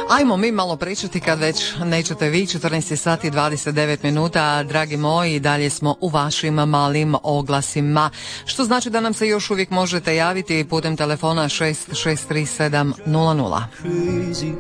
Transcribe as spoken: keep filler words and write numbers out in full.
Ajmo mi malo pričati kad već nećete vi. četrnaest sati i dvadeset devet minuta, dragi moji, dalje smo u vašim malim oglasima, što znači da nam se još uvijek možete javiti putem telefona šest šest tri sedam nula nula.